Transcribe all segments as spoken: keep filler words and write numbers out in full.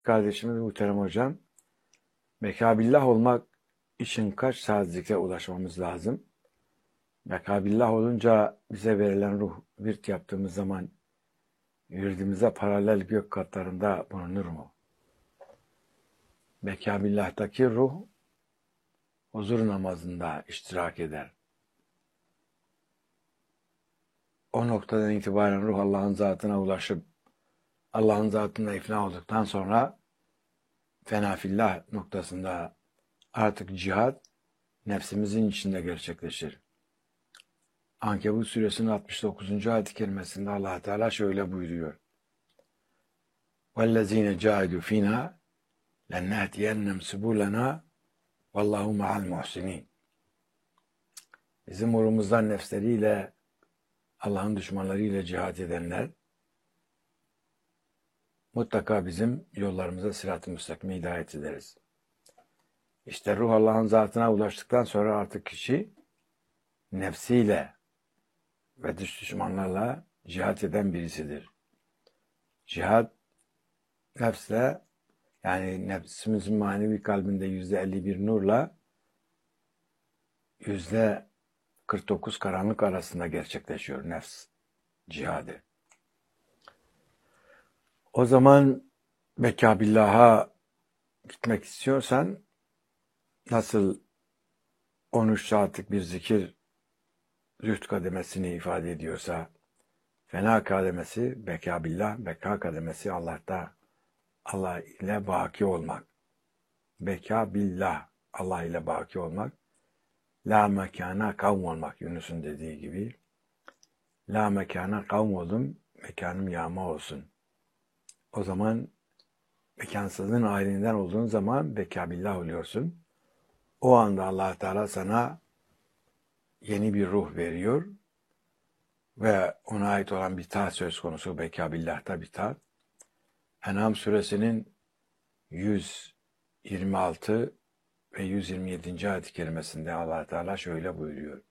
Kardeşimiz muhterem hocam, mekabillah olmak için kaç saatlikte ulaşmamız lazım? Mekabillah olunca bize verilen ruh virt yaptığımız zaman virdimize paralel gök katlarında bulunur mu? Mekabillahtaki ruh huzur namazında iştirak eder. O noktadan itibaren ruh Allah'ın zatına ulaşıp Allah'ın zatına ifna olduktan sonra fenafillah noktasında artık cihat nefsimizin içinde gerçekleşir. Ankebut suresinin altmış dokuzuncu ayet-i kerimesinde Allah Teala şöyle buyuruyor. وَالَّذ۪ينَ جَاهِدُوا ف۪ينَا لَنَّهْدِيَنَّمْ سُبُولَنَا وَاللّٰهُ مَعَ الْمُحْسِنِينَ. Bizim uğrumuzdan nefsleriyle, Allah'ın düşmanlarıyla cihat edenler mutlaka bizim yollarımıza sırat-ı müstakime hidayet ederiz. İşte ruh Allah'ın zatına ulaştıktan sonra artık kişi nefsiyle ve dış düşmanlarla cihat eden birisidir. Cihat nefsle, yani nefsimizin manevi kalbinde yüzde elli bir nurla yüzde kırk dokuz karanlık arasında gerçekleşiyor nefs cihadı. O zaman Bekâbillah'a gitmek istiyorsan nasıl on üç saatlik bir zikir zühd kademesini ifade ediyorsa, fena kademesi Bekâbillah, beka kademesi Allah'ta, Allah ile baki olmak. Bekâbillah, Allah ile baki olmak. La mekana kavm olmak, Yunus'un dediği gibi. La mekana kavm oldum, mekanım yağma olsun. O zaman mekansızlığın ayrından olduğun zaman bekabillah oluyorsun. O anda Allah Teala sana yeni bir ruh veriyor ve ona ait olan bir taat söz konusu, bekabillah'ta bir taat. En'am suresinin yüz yirmi altı ve yüz yirmi yedinci ayet-i kerimesinde Allah Teala şöyle buyuruyor.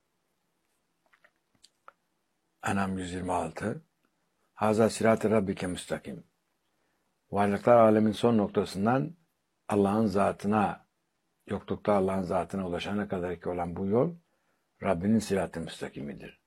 En'am yüz yirmi altı. Haza sirat-ı rabbike müstakim. Varlıklar alemin son noktasından Allah'ın zatına, yoklukta Allah'ın zatına ulaşana kadar ki olan bu yol Rabbinin sirat-ı müstakimidir.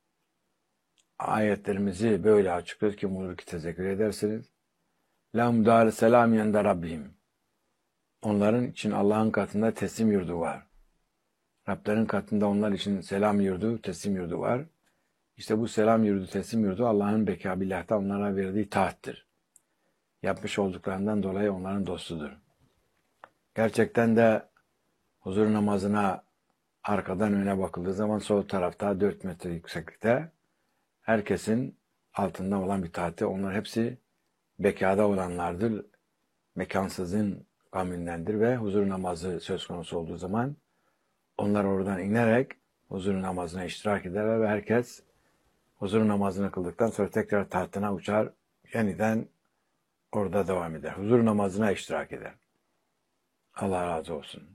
Ayetlerimizi böyle açıklıyor ki bunu ki tezekkür edersiniz. Lahum dar selam yende Rabbihim. Onların için Allah'ın katında teslim yurdu var. Rablerin katında onlar için selam yurdu, teslim yurdu var. İşte bu selam yurdu, teslim yurdu Allah'ın bekâbillah'ta onlara verdiği taattır. Yapmış olduklarından dolayı onların dostudur. Gerçekten de huzur namazına arkadan öne bakıldığı zaman sol tarafta dört metre yükseklikte herkesin altında olan bir taati. Onlar hepsi bekada olanlardır. Mekansızın kavmindendir ve huzur namazı söz konusu olduğu zaman onlar oradan inerek huzur namazına iştirak ederler ve herkes huzur namazını kıldıktan sonra tekrar tahtına uçar, yeniden orada devam eder. Huzur namazına iştirak eder. Allah razı olsun.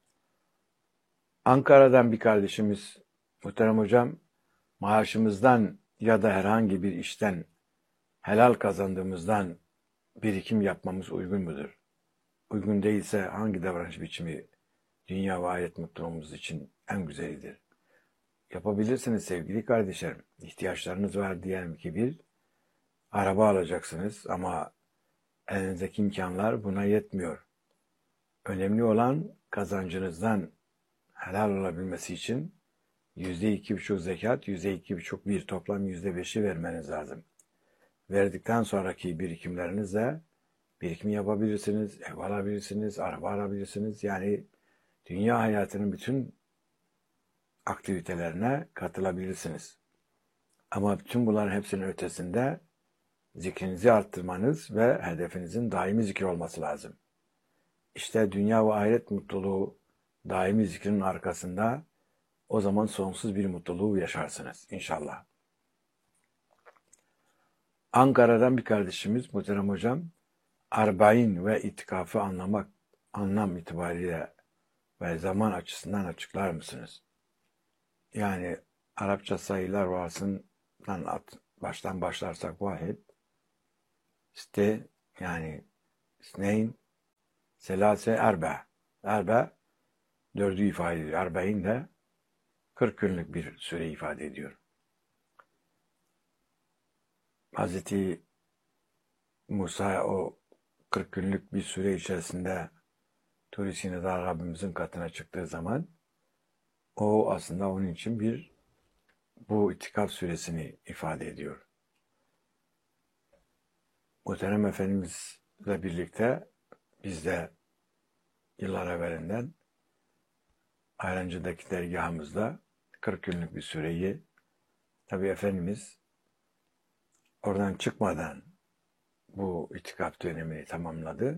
Ankara'dan bir kardeşimiz, muhterem hocam, maaşımızdan ya da herhangi bir işten helal kazandığımızdan birikim yapmamız uygun mudur? Uygun değilse hangi davranış biçimi dünya ve ahiret mutluluğumuz için en güzelidir? Yapabilirsiniz sevgili kardeşlerim. İhtiyaçlarınız var diyelim ki bir araba alacaksınız ama elinizdeki imkanlar buna yetmiyor. Önemli olan kazancınızdan helal olabilmesi için yüzde iki buçuk zekat, yüzde iki buçuk bir toplam yüzde beşi vermeniz lazım. Verdikten sonraki birikimlerinizle birikim yapabilirsiniz, ev alabilirsiniz, araba alabilirsiniz. Yani dünya hayatının bütün aktivitelerine katılabilirsiniz. Ama bütün bunların hepsinin ötesinde zikrinizi arttırmanız ve hedefinizin daimi zikir olması lazım. İşte dünya ve ahiret mutluluğu daimi zikrin arkasında o zaman sonsuz bir mutluluğu yaşarsınız inşallah. Ankara'dan bir kardeşimiz muhterem hocam, Arbain ve itikafı anlamak, anlam itibariyle ve zaman açısından açıklar mısınız? Yani Arapça sayılar vasından at, baştan başlarsak vahid, işte yani isneyn, selase erbe. Erbe dördü ifade ediyor. Erbe'in de kırk günlük bir süre ifade ediyor. Hazreti Musa o kırk günlük bir süre içerisinde Tur-i Sina'da Rabbimizin katına çıktığı zaman o aslında onun için bir bu itikaf süresini ifade ediyor. Muhterem Efendimizle birlikte biz de yıllar evvelinden Ayrancı'daki dergahımızda kırk günlük bir süreyi tabi Efendimiz oradan çıkmadan bu itikaf dönemini tamamladı.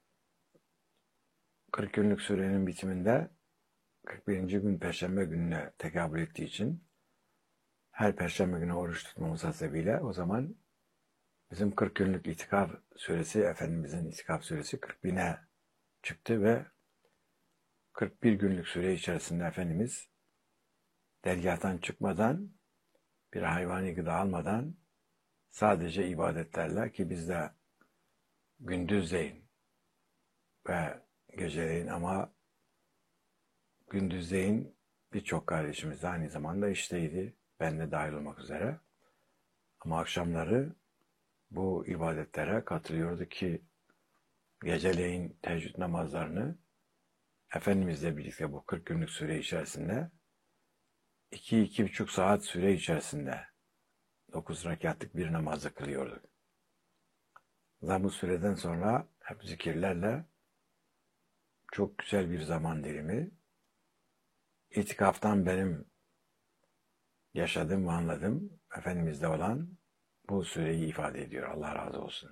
kırk günlük sürenin bitiminde kırk birinci gün Perşembe gününe tekabül ettiği için her Perşembe günü oruç tutmamız hasebiyle o zaman bizim kırk günlük itikaf süresi, Efendimizin itikaf süresi kırk bine çıktı ve kırk bir günlük süre içerisinde Efendimiz dergâhtan çıkmadan, bir hayvani gıda almadan sadece ibadetlerle, ki bizde gündüzleyin ve geceleyin, ama gündüzleyin birçok kardeşimiz de aynı zamanda işteydi, ben de dahil olmak üzere. Ama akşamları bu ibadetlere katılıyordu ki geceleyin teheccüd namazlarını Efendimizle birlikte bu kırk günlük süre içerisinde iki iki buçuk saat süre içerisinde dokuz rekatlık bir namazı kılıyorduk. Bu süreden sonra hep zikirlerle çok güzel bir zaman dilimi, itikaftan benim yaşadığım ve anladığım Efendimiz'de olan bu süreyi ifade ediyor. Allah razı olsun.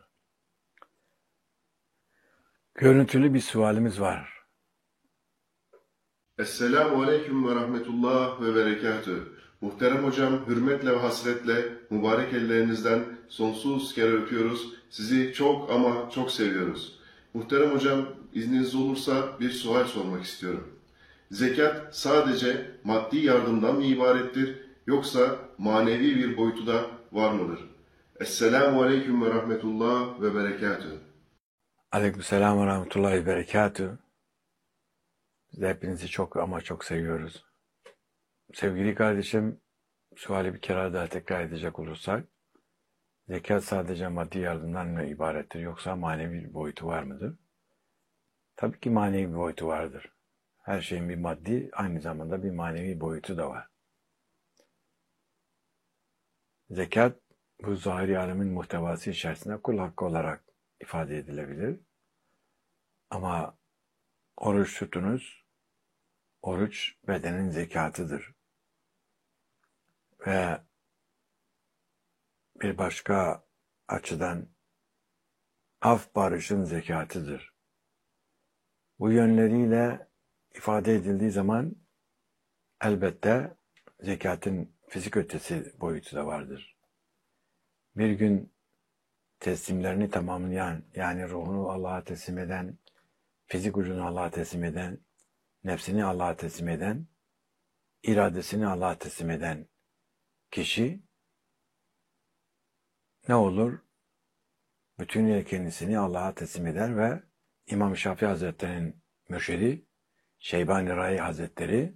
Görüntülü bir sualimiz var. Esselamu Aleyküm ve Rahmetullah ve Berekatüh. Muhterem hocam, hürmetle ve hasretle mübarek ellerinizden sonsuz kere öpüyoruz. Sizi çok ama çok seviyoruz. Muhterem hocam, izniniz olursa bir sual sormak istiyorum. Zekat sadece maddi yardımdan mı ibarettir, yoksa manevi bir boyutu da var mıdır? Esselamu Aleyküm ve Rahmetullah ve Berekatüh. Aleykümselam ve Rahmetullahi ve Berekatüh. Biz de hepinizi çok ama çok seviyoruz. Sevgili kardeşim, suali bir kere daha tekrar edecek olursak, zekat sadece maddi yardımdan mı ibarettir, yoksa manevi bir boyutu var mıdır? Tabii ki manevi bir boyutu vardır. Her şeyin bir maddi, aynı zamanda bir manevi boyutu da var. Zekat, bu zahiri alemin muhtevası içerisinde kul hakkı olarak ifade edilebilir. Ama oruç tutunuz, oruç bedenin zekatıdır. Ve bir başka açıdan af barışın zekatıdır. Bu yönleriyle ifade edildiği zaman elbette zekatın fizik ötesi boyutu da vardır. Bir gün teslimlerini tamamlayan, yani ruhunu Allah'a teslim eden, fizik ucunu Allah'a teslim eden, nefsini Allah'a teslim eden, iradesini Allah'a teslim eden kişi ne olur? Bütünüyle kendisini Allah'a teslim eder ve İmam Şafii Hazretleri'nin mürşidi Şeybani Rai Hazretleri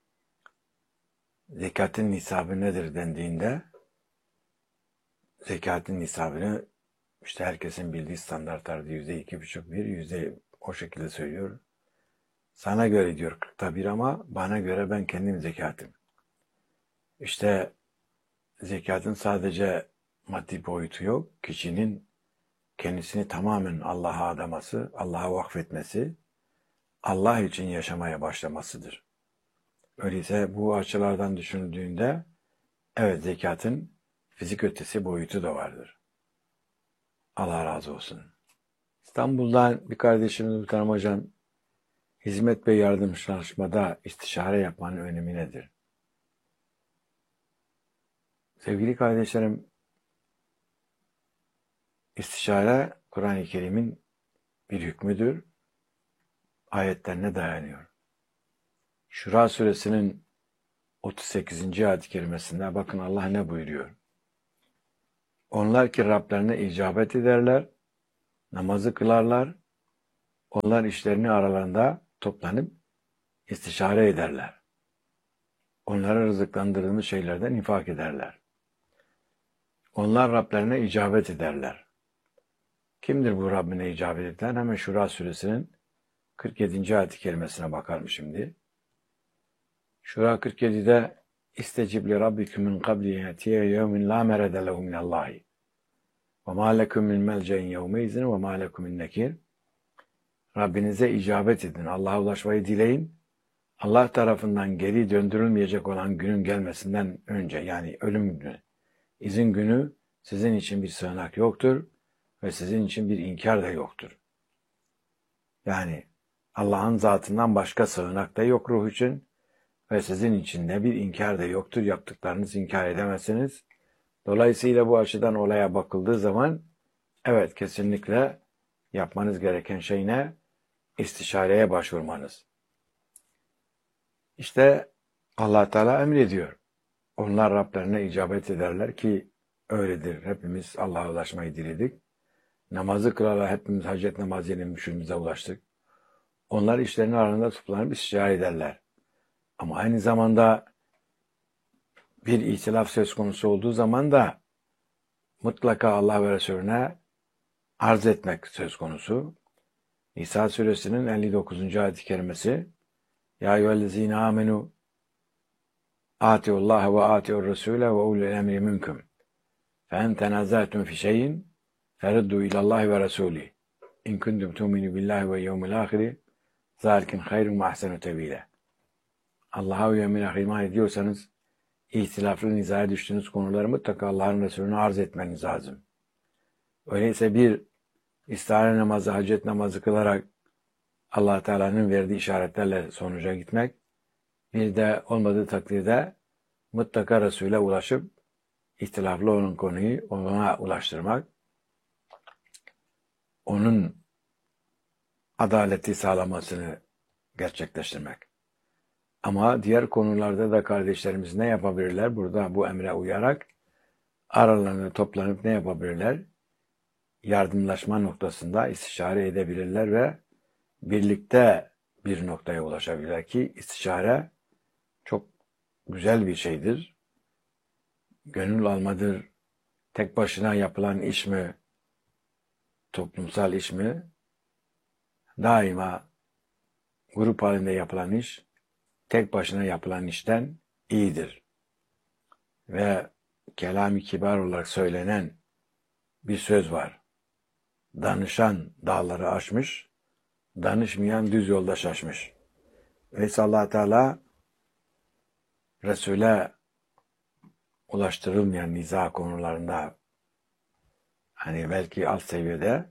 zekatın nisabı nedir dendiğinde zekatın nisabını işte herkesin bildiği standartlarda yüzde iki buçuk bir, yüzde o şekilde söylüyor. Sana göre diyor kırkta bir, ama bana göre ben kendim zekatım. İşte zekatın sadece maddi boyutu yok. Kişinin kendisini tamamen Allah'a adaması, Allah'a vakfetmesi, Allah için yaşamaya başlamasıdır. Öyleyse bu açılardan düşünüldüğünde evet, zekatın fizik ötesi boyutu da vardır. Allah razı olsun. İstanbul'dan bir kardeşimiz Muhterem Hocam, hizmet ve yardımlaşmada istişare yapmanın önemi nedir? Sevgili kardeşlerim, istişare Kur'an-ı Kerim'in bir hükmüdür. Ayetlerine dayanıyor. Şura suresinin otuz sekizinci ayet-i kerimesinde bakın Allah ne buyuruyor? Onlar ki Rablerine icabet ederler, namazı kılarlar, Onlar işlerini aralarında toplanıp istişare ederler. Onlara rızıklandırılmış şeylerden infak ederler. Onlar Rablerine icabet ederler. Kimdir bu Rabbine icabet eden? Hemen Şura suresinin kırk yedinci ayet-i kerimesine bakalım şimdi. Şura kırk yedide İstecib li rabbiküm min qabli yatiye yevmin la merede lehu minallahi ve ma lekum min melce'in yevmeizin ve ma lekum min nekir. Rabbinize icabet edin. Allah'a ulaşmayı dileyin. Allah tarafından geri döndürülmeyecek olan günün gelmesinden önce, yani ölüm günü, izin günü sizin için bir sığınak yoktur ve sizin için bir inkar da yoktur. Yani Allah'ın zatından başka sığınak da yok ruh için ve sizin için de bir inkar da yoktur. Yaptıklarınızı inkar edemezsiniz. Dolayısıyla bu açıdan olaya bakıldığı zaman evet, kesinlikle yapmanız gereken şey ne? İstişareye başvurmanız. İşte Allah Teala emrediyor. Onlar Rablerine icabet ederler ki öyledir. Hepimiz Allah'a ulaşmayı diledik. Namazı kılarak hepimiz hacet namazıyla müşürümüze ulaştık. Onlar işlerini aralarında toplanıp istişare ederler. Ama aynı zamanda bir ihtilaf söz konusu olduğu zaman da mutlaka Allah ve Resulüne arz etmek söz konusu. Nisa suresinin elli dokuzuncu ayet-i kerimesi Ya eyyühellezine amenu atiullaha ve atiur resule ve ulul emri minkum fe en tenaza'tum fi şeyin feruddu ilallahi ve resulih in kuntum tu'minu billahi ve yevmil ahiri zalikin hayrun ve ahsenu tevila. Allah'a ve yevmil ahir iman ediyorsanız ihtilaflı nizaya düştüğünüz konuları mutlaka Allah'ın Resulüne arz etmeniz lazım. Öyleyse bir istihare namazı, hacet namazı kılarak Allah Teala'nın verdiği işaretlerle sonuca gitmek, bir de olmadığı takdirde mutlaka Resul'e ulaşıp ihtilaflı olan konuyu ona ulaştırmak, onun adaleti sağlamasını gerçekleştirmek. Ama diğer konularda da kardeşlerimiz ne yapabilirler? Burada bu emre uyarak aralarında toplanıp ne yapabilirler? Yardımlaşma noktasında istişare edebilirler ve birlikte bir noktaya ulaşabilirler ki istişare çok güzel bir şeydir. Gönül almadır. Tek başına yapılan iş mi, toplumsal iş mi? Daima grup halinde yapılan iş, tek başına yapılan işten iyidir. Ve kelam-ı kibar olarak söylenen bir söz var. Danışan dağları aşmış, danışmayan düz yolda şaşmış. Öyleyse Allah Teala Resul'e ulaştırılmayan niza konularında, hani belki alt seviyede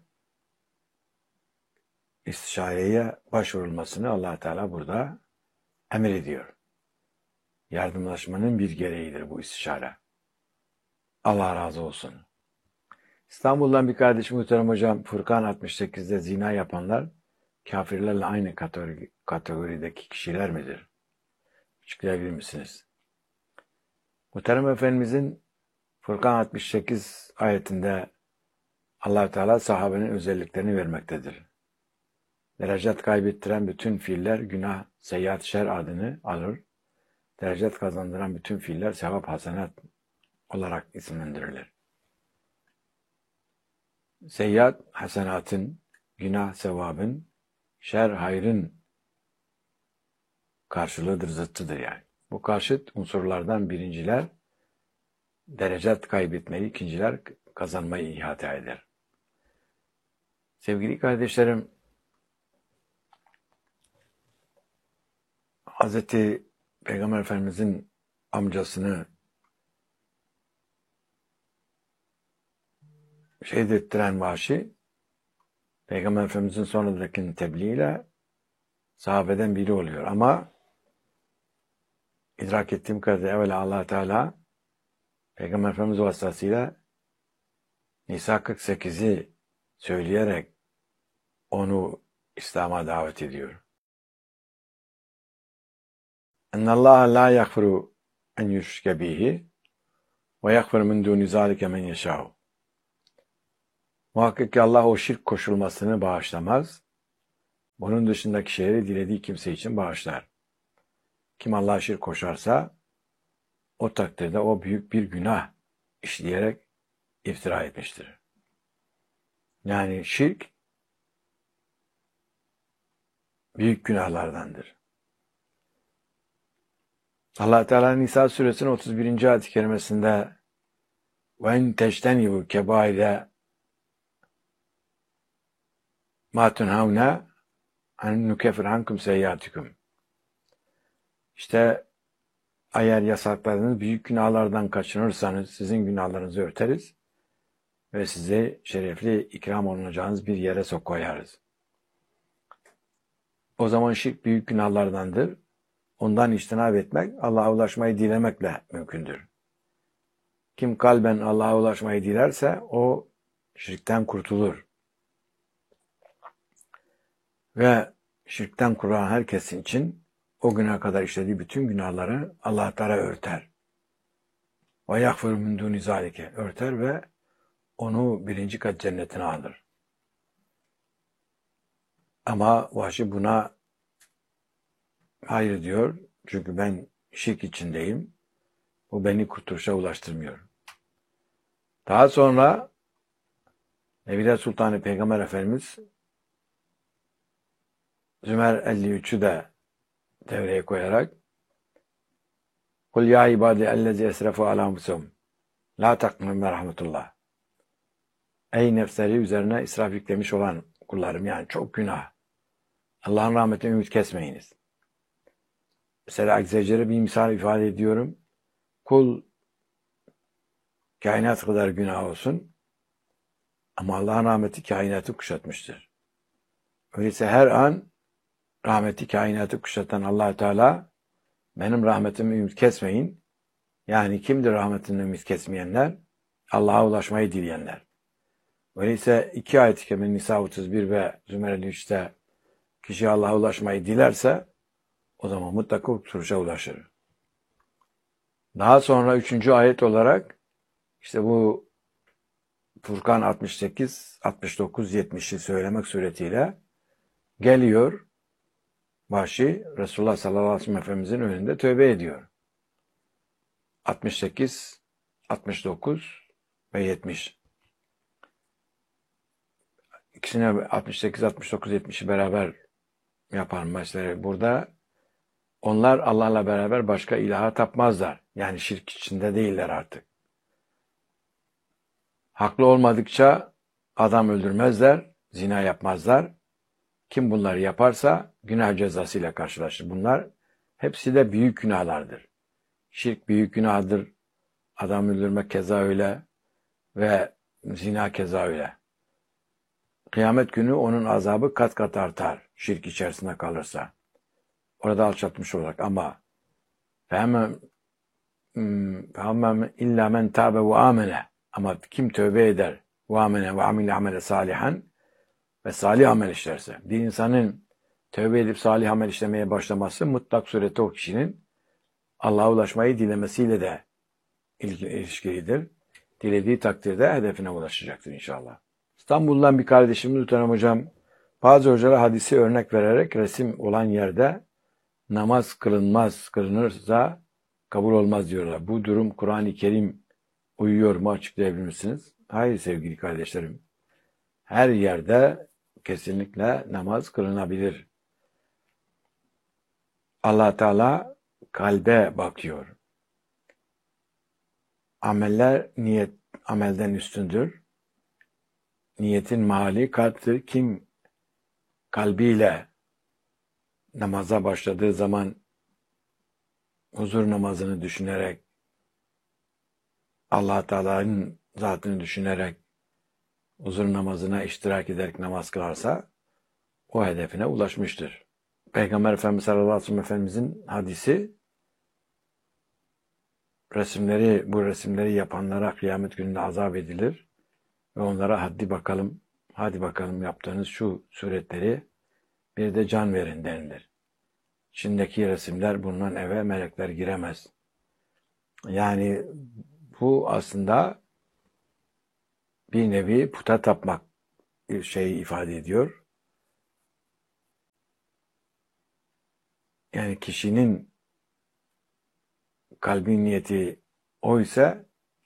istişareye başvurulmasını Allah Teala burada emrediyor. Yardımlaşmanın bir gereğidir bu istişare. Allah razı olsun. İstanbul'dan bir kardeşim muhterem hocam, Furkan altmış sekizde zina yapanlar kafirlerle aynı kategori, kategorideki kişiler midir? Açıklayabilir misiniz? Muhterem Efendimizin Furkan altmış sekiz ayetinde Allah Teala sahabenin özelliklerini vermektedir. Derecet kaybettiren bütün fiiller günah, seyyiat, şer adını alır. Derecet kazandıran bütün fiiller sevap, hasenat olarak isimlendirilir. Seyyiat, hasenatın, günah, sevabın, şer, hayrın karşılığıdır, zıttıdır yani. Bu karşıt unsurlardan birinciler derecet kaybetmeyi, ikinciler kazanmayı ihate eder. Sevgili kardeşlerim, Hazreti Peygamber Efendimizin amcasını şehit ettiren Vahşi, Peygamber Efendimizin sonradaki tebliğiyle sahabeden biri oluyor. Ama idrak ettiğim kadarıyla evvela Allah Teala Peygamber Efendimiz vasıtasıyla Nisa kırk sekizi söyleyerek onu İslam'a davet ediyor. Ennallaha la yaghfiru en yushrike bihi ve yaghfiru min duni zalike men yeşâ'u. Muhakkak ki Allah o şirk koşulmasını bağışlamaz. Bunun dışındaki şeyleri dilediği kimse için bağışlar. Kim Allah'a şirk koşarsa o takdirde o büyük bir günah işleyerek iftira etmiştir. Yani şirk büyük günahlardandır. Allah Teala Nisa suresinin otuz birinci ayet-i kerimesinde ve in teştenibu kebaire ma tunhavne an nukeffir ankum seyyiatikum. İşte eğer yasakladığınız büyük günahlardan kaçınırsanız sizin günahlarınızı örteriz ve sizi şerefli ikram olunacağınız bir yere sok koyarız. O zaman şirk büyük günahlardandır. Ondan içtinab etmek, Allah'a ulaşmayı dilemekle mümkündür. Kim kalben Allah'a ulaşmayı dilerse o şirkten kurtulur. Ve şirkten kurulan herkesin için o güne kadar işlediği bütün günahları Allah Teala örter. Ve yagfiru min duni zalike örter ve onu birinci kat cennetine alır. Ama vahşi buna hayır diyor. Çünkü ben şirk içindeyim. Bu beni kurtuluşa ulaştırmıyor. Daha sonra Nebiler Sultanı Peygamber Efendimiz Zümer elli üçü de devreye koyarak Kul ya ibadi ellezi esrefu ala anfusihim la taknû min rahmetullah. Ey nefsleri üzerine israf yüklemiş olan kullarım, yani çok günah. Allah'ın rahmetine ümit kesmeyiniz. Mesela Akzecere bir misal ifade ediyorum. Kul kainat kadar günah olsun ama Allah'ın rahmeti kainatı kuşatmıştır. Öyleyse her an rahmeti kainatı kuşatan Allah Teala benim rahmetimi ümit kesmeyin. Yani kimdir rahmetini ümit kesmeyenler? Allah'a ulaşmayı dileyenler. Öyleyse iki ayet-i kerime Nisa otuz bir ve Zümer elli üçte kişi Allah'a ulaşmayı dilerse o zaman mutlaka kurtuluşa ulaşır. Daha sonra üçüncü ayet olarak işte bu Furkan altmış sekiz, altmış dokuz, yetmişi söylemek suretiyle geliyor. Vahşi Resulullah sallallahu aleyhi ve sellem Efendimizin önünde tövbe ediyor. altmış sekiz, altmış dokuz ve yetmiş. İkisine altmış sekiz, altmış dokuz, yetmişi beraber yapan mesele burada. Onlar Allah'la beraber başka ilaha tapmazlar. Yani şirk içinde değiller artık. Haklı olmadıkça adam öldürmezler, zina yapmazlar. Kim bunları yaparsa günah cezasıyla karşılaşır. Bunlar hepsi de büyük günahlardır. Şirk büyük günahdır. Adam öldürmek keza öyle ve zina keza öyle. Kıyamet günü onun azabı kat kat artar şirk içerisinde kalırsa. Orada alçaltmış olarak ama فَهَمَّ illa men tabe ve amene, ama kim tövbe eder ve amene ve amile amele salihan ve salih amel işlerse, bir insanın tövbe edip salih amel işlemeye başlaması mutlak surette o kişinin Allah'a ulaşmayı dilemesiyle de ilişkilidir. Dilediği takdirde hedefine ulaşacaktır inşallah. İstanbul'dan bir kardeşimiz Muhterem Hocam, bazı hocalar hadisi örnek vererek resim olan yerde namaz kılınmaz, kılınırsa kabul olmaz diyorlar. Bu durum Kur'an-ı Kerim uyuyor mu, açıklayabilir misiniz? Hayır sevgili kardeşlerim. Her yerde kesinlikle namaz kılınabilir. Allah Teala kalbe bakıyor. Ameller niyet amelden üstündür. Niyetin mahalli kalptir. Kim kalbiyle namaza başladığı zaman huzur namazını düşünerek, Allah Teala'nın zatını düşünerek huzur namazına iştirak ederek namaz kılarsa o hedefine ulaşmıştır. Peygamber Efendimiz sallallahu aleyhi ve sellem Efendimizin hadisi, resimleri, bu resimleri yapanlara kıyamet gününde azap edilir ve onlara hadi bakalım, hadi bakalım yaptığınız şu suretleri bir de can verin denilir. İçindeki resimler bulunan eve melekler giremez. Yani bu aslında bir nevi puta tapmak şeyi ifade ediyor. Yani kişinin kalbin niyeti oysa,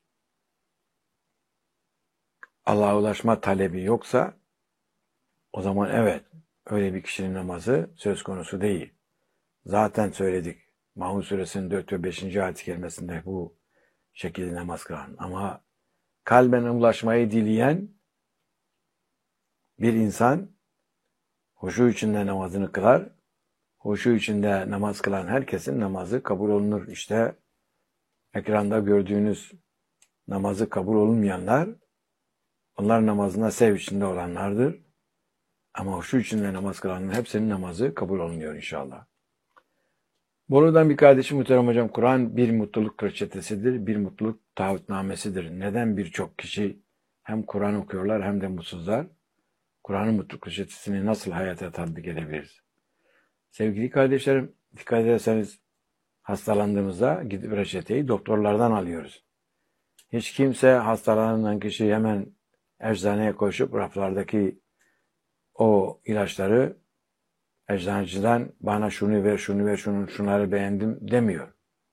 Allah'a ulaşma talebi yoksa, o zaman evet, öyle bir kişinin namazı söz konusu değil. Zaten söyledik. Maun suresinin dört ve beşinci ayet-i kerimesinde bu şekilde namaz kılan. Ama kalben ulaşmayı dileyen bir insan huşu içinde namazını kılar. Huşu içinde namaz kılan herkesin namazı kabul olunur. İşte ekranda gördüğünüz namazı kabul olunmayanlar, onlar namazına sev içinde olanlardır. Ama huşu içinde namaz kılanların hepsinin namazı kabul olunuyor inşallah. Bolu'dan bir kardeşim muhterem hocam, Kur'an bir mutluluk reçetesidir, bir mutluluk taahhütnamesidir. Neden birçok kişi hem Kur'an okuyorlar hem de mutsuzlar? Kur'an'ın mutluluk reçetesini nasıl hayata tatbik edebiliriz? Sevgili kardeşlerim, dikkat ederseniz hastalandığımızda gidip reçeteyi doktorlardan alıyoruz. Hiç kimse hastalanan kişi hemen eczaneye koşup raflardaki o ilaçları eczaneciden bana şunu ver, şunu ver, şunu, şunları beğendim demiyor.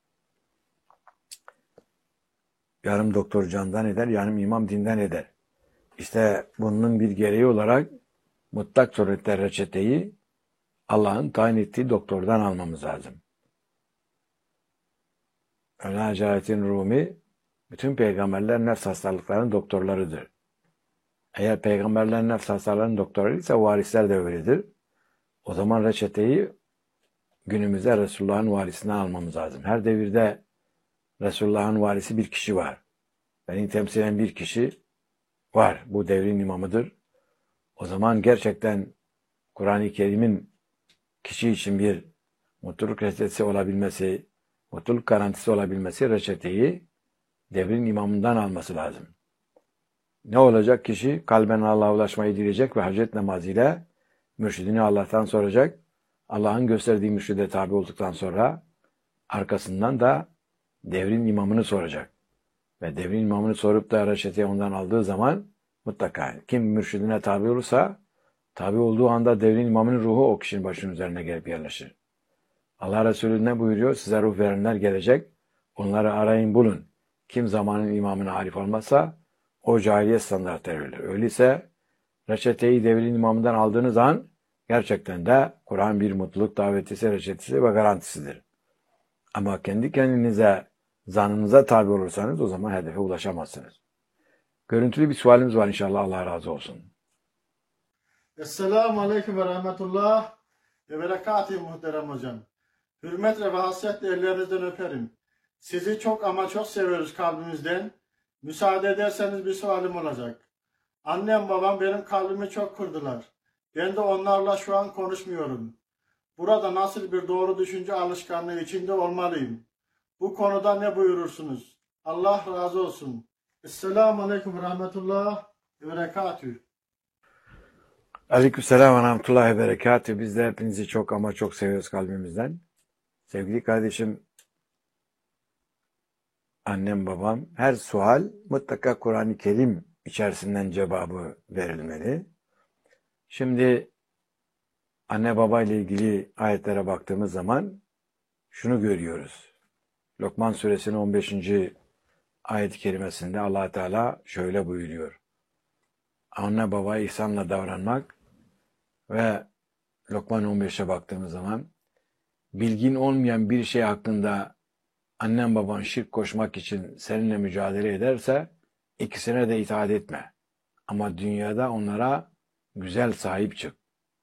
Yarım doktor candan eder, yarım imam dinden eder. İşte bunun bir gereği olarak mutlak surette reçeteyi Allah'ın tayin ettiği doktordan almamız lazım. Mevlana Celaleddin Rumi, bütün peygamberler nefs hastalıklarının doktorlarıdır. Eğer peygamberler nefs hastalıklarının doktorlarıysa varisler de öyledir. O zaman reçeteyi günümüzde Resulullah'ın varisinden almamız lazım. Her devirde Resulullah'ın varisi bir kişi var. Beni temsil eden bir kişi var. Bu devrin imamıdır. O zaman gerçekten Kur'an-ı Kerim'in kişi için bir mutluluk reçetesi olabilmesi, mutluluk garantisi olabilmesi reçeteyi devrin imamından alması lazım. Ne olacak? Kişi kalben Allah'a ulaşmayı dileyecek ve hacet namazıyla mürşidini Allah'tan soracak. Allah'ın gösterdiği mürşide tabi olduktan sonra arkasından da devrin imamını soracak. Ve devrin imamını sorup da reçeteyi ondan aldığı zaman mutlaka kim mürşidine tabi olursa tabi olduğu anda devrin imamının ruhu o kişinin başının üzerine gelip yerleşir. Allah Resulü ne buyuruyor? Size ruh verenler gelecek. Onları arayın bulun. Kim zamanın imamına arif olmazsa o cahiliye standartları ölür. Öyleyse reçeteyi devrin imamından aldığınız an gerçekten de Kur'an bir mutluluk davetisi, reçetesi ve garantisidir. Ama kendi kendinize, zannınıza tabi olursanız o zaman hedefe ulaşamazsınız. Görüntülü bir sualimiz var inşallah. Allah razı olsun. Esselamu Aleyküm ve Rahmetullah ve Berekatuhu muhterem hocam. Hürmetle ve hasretle ellerinizden öperim. Sizi çok ama çok seviyoruz kalbimizden. Müsaade ederseniz bir sualim olacak. Annem babam benim kalbimi çok kırdılar. Ben de onlarla şu an konuşmuyorum. Burada nasıl bir doğru düşünce alışkanlığı içinde olmalıyım? Bu konuda ne buyurursunuz? Allah razı olsun. Esselamu Aleyküm ve Rahmetullah ve Berekatuhu. Aleykümselam ve rahmetullahi ve berekatuhu. Biz de hepinizi çok ama çok seviyoruz kalbimizden. Sevgili kardeşim, annem babam, her sual mutlaka Kur'an-ı Kerim içerisinden cevabı verilmeli. Şimdi anne baba ile ilgili ayetlere baktığımız zaman şunu görüyoruz. Lokman suresinin on beşinci ayet-i kerimesinde Allah Teala şöyle buyuruyor. Anne babaya ihsanla davranmak ve Lokman on beşe baktığımız zaman bilgin olmayan bir şey hakkında annen baban şirk koşmak için seninle mücadele ederse ikisine de itaat etme. Ama dünyada onlara güzel sahip çık.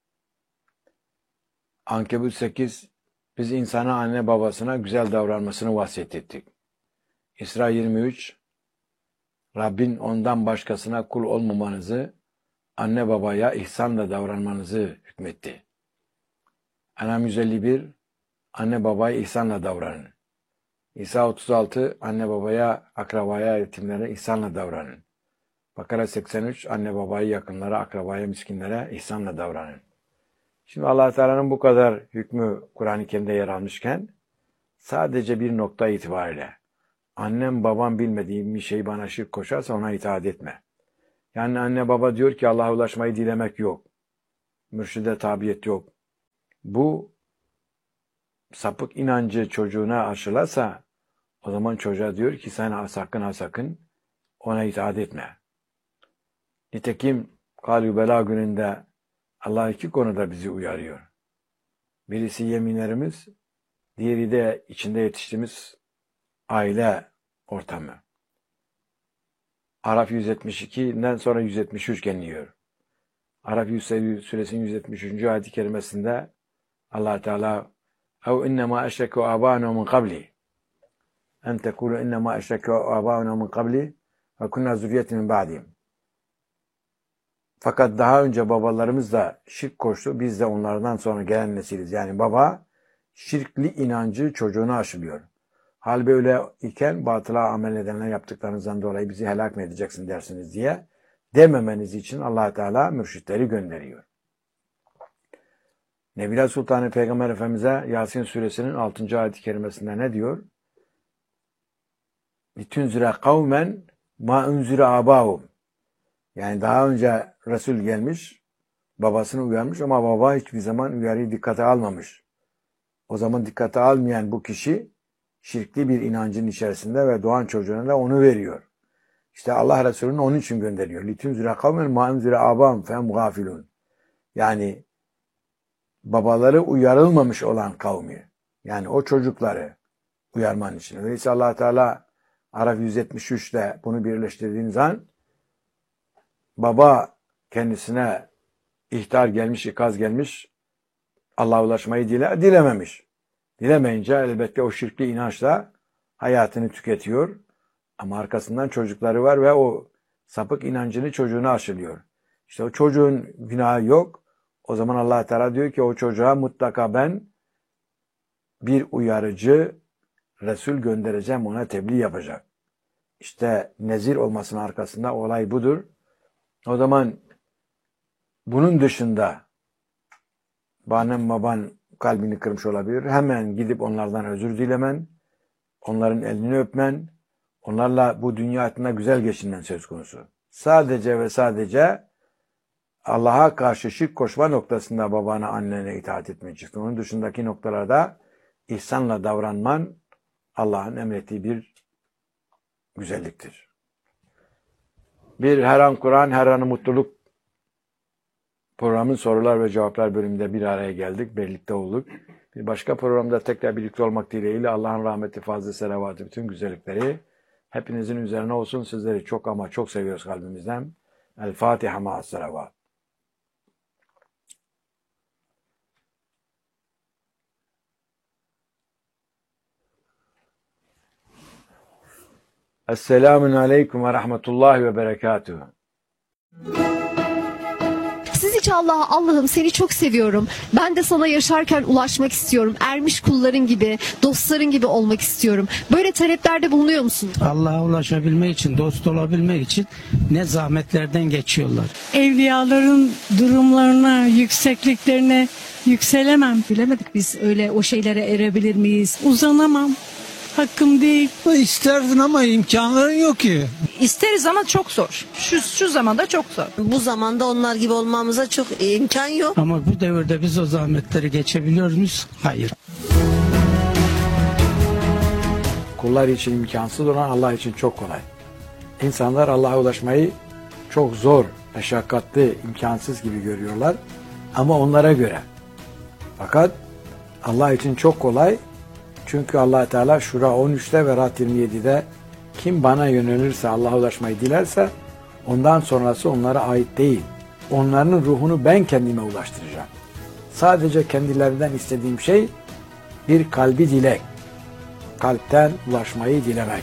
Ankebut sekiz, biz insana anne babasına güzel davranmasını vasiyet ettik. İsra yirmi üç, Rabbin ondan başkasına kul olmamanızı, anne babaya ihsanla davranmanızı hükmetti. En'am yüz elli bir, anne babaya ihsanla davranın. İsa otuz altı, anne babaya, akrabaya, yetimlere ihsanla davranın. Bakara seksen üç, anne babaya, yakınlara, akrabaya, miskinlere ihsanla davranın. Şimdi Allah Teala'nın bu kadar hükmü Kur'an-ı Kerim'de yer almışken sadece bir nokta itibariyle annem babam bilmediğim bir şey bana şirk koşarsa ona itaat etme. Yani anne baba diyor ki Allah'a ulaşmayı dilemek yok. Mürşide tabiyet yok. Bu sapık inancı çocuğuna aşılarsa o zaman çocuğa diyor ki sen ha sakın ha sakın ona itaat etme. Nitekim Kalü Bela gününde Allah iki konuda bizi uyarıyor. Birisi yeminlerimiz, diğeri de içinde yetiştiğimiz aile ortamı. Araf yüz yetmiş iki'den sonra yüz yetmiş üç geliyor. Araf suresinin yüz yetmiş üçüncü ayet-i kerimesinde Allah Teala "Ev innema eşreku âbâna min qabli en tekulu innema eşreku âbâna min qabli ve kunna zürriyetin min ba'dihim." Fakat daha önce babalarımız da şirk koştu. Biz de onlardan sonra gelen nesiliz. Yani baba şirkli inancı çocuğuna aşılıyor. Hal böyle iken batıla amel edenler yaptıklarınızdan dolayı bizi helak mı edeceksin dersiniz diye dememeniz için Allah Teala mürşitleri gönderiyor. Nebila Sultanı Peygamber Efendimiz'e Yasin suresinin altıncı ayet-i kerimesinde ne diyor? "Litunzire kavmen ma unzire abahum." Yani daha önce Resul gelmiş, babasını uyarmış ama baba hiçbir zaman uyarıyı dikkate almamış. O zaman dikkate almayan bu kişi şirkli bir inancın içerisinde ve doğan çocuğuna da onu veriyor. İşte Allah Resulü'nü onun için gönderiyor. "Litunzire kavmen ma unzire abahum fehum gafilun." Yani babaları uyarılmamış olan kavmi, yani o çocukları uyarman için. Öyleyse Allah Teala Araf yüz yetmiş üç'te bunu birleştirdiğiniz an baba kendisine ihtar gelmiş, ikaz gelmiş, Allah'a ulaşmayı dile, dilememiş. Dilemeyince elbette o şirkli inançla hayatını tüketiyor. Ama arkasından çocukları var ve o sapık inancını çocuğuna aşılıyor. İşte o çocuğun günahı yok. O zaman Allah Teala diyor ki o çocuğa mutlaka ben bir uyarıcı Resul göndereceğim, ona tebliğ yapacak. İşte nezir olmasının arkasında olay budur. O zaman bunun dışında banem baban kalbini kırmış olabilir. Hemen gidip onlardan özür dilemen, onların elini öpmen, onlarla bu dünya hayatında güzel geçinmen söz konusu. Sadece ve sadece Allah'a karşı şirk koşma noktasında babana, annene itaat etmeyeceksin. Onun dışındaki noktalarda ihsanla davranman Allah'ın emrettiği bir güzelliktir. Bir Her An Kur'an, Her An Mutluluk programın sorular ve cevaplar bölümünde bir araya geldik, birlikte olduk. Bir başka programda tekrar birlikte olmak dileğiyle Allah'ın rahmeti, fazla selavatı, bütün güzellikleri hepinizin üzerine olsun. Sizleri çok ama çok seviyoruz kalbimizden. El Fatiha ma'as selavat. Esselamun aleyküm ve rahmetullahi ve berekatuhu. Siz Yüce Allah'a Allah'ım seni çok seviyorum. Ben de sana yaşarken ulaşmak istiyorum. Ermiş kulların gibi, dostların gibi olmak istiyorum. Böyle taleplerde bulunuyor musun? Allah'a ulaşabilmek için, dost olabilmek için ne zahmetlerden geçiyorlar. Evliyaların durumlarına, yüksekliklerine yükselemem. Bilemedik biz öyle o şeylere erebilir miyiz? Uzanamam. Hakkım değil. İsterdin ama imkanların yok ki. İsteriz ama çok zor. Şu, şu zamanda çok zor. Bu zamanda onlar gibi olmamıza çok imkan yok. Ama bu devirde biz o zahmetleri geçebiliyor muyuz? Hayır. Kullar için imkansız olan Allah için çok kolay. İnsanlar Allah'a ulaşmayı çok zor, meşakkatli, imkansız gibi görüyorlar. Ama onlara göre. Fakat Allah için çok kolay. Çünkü Allah Teala Şura on üç'te ve Ra'd yirmi yedi'de kim bana yönelirse, Allah'a ulaşmayı dilerse ondan sonrası onlara ait değil. Onların ruhunu ben kendime ulaştıracağım. Sadece kendilerinden istediğim şey bir kalbi dilek. Kalpten ulaşmayı dilemek.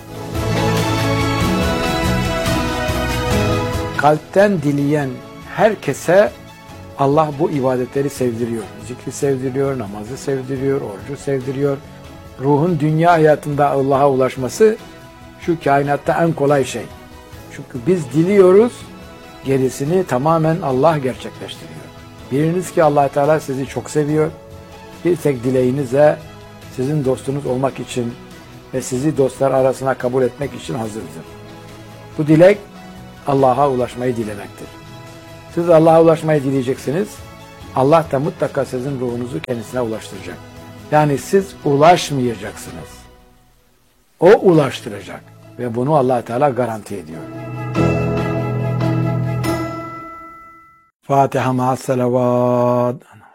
Kalpten dileyen herkese Allah bu ibadetleri sevdiriyor. Zikri sevdiriyor, namazı sevdiriyor, orucu sevdiriyor. Ruhun dünya hayatında Allah'a ulaşması şu kainatta en kolay şey. Çünkü biz diliyoruz, gerisini tamamen Allah gerçekleştiriyor. Biliniz ki Allah Teala sizi çok seviyor. Bir tek dileğinizle sizin dostunuz olmak için ve sizi dostlar arasına kabul etmek için hazırdır. Bu dilek Allah'a ulaşmayı dilemektir. Siz Allah'a ulaşmayı dileyeceksiniz. Allah da mutlaka sizin ruhunuzu kendisine ulaştıracak. Yani siz ulaşmayacaksınız. O ulaştıracak. Ve bunu Allah Teala garanti ediyor. Fatiha ma'as salavat.